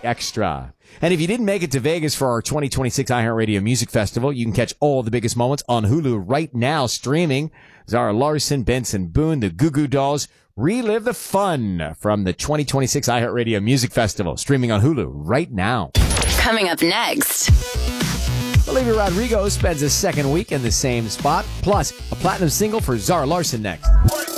Extra. And if you didn't make it to Vegas for our 2026 iHeartRadio Music Festival, you can catch all the biggest moments on Hulu right now, streaming. Zara Larsson, Benson Boone, the Goo Goo Dolls. Relive the fun from the 2026 iHeartRadio Music Festival, streaming on Hulu right now. Coming up next. Olivia Rodrigo spends a second week in the same spot, plus a platinum single for Zara Larsson next.